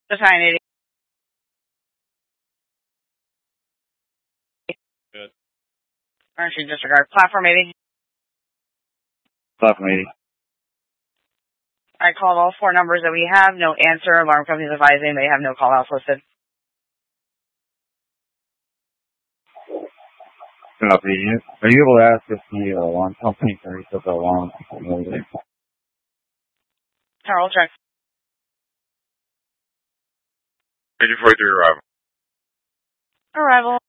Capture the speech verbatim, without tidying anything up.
Just nine eighty. Good. Aren't you disregard? Platform eighty. Platform eighty. I called all four numbers that we have. No answer. Alarm companies advising they have no call outs listed. Copy. Are you able to ask if the alarm company can reset the alarm? Carol, check. Major forty-three arrival. Arrival.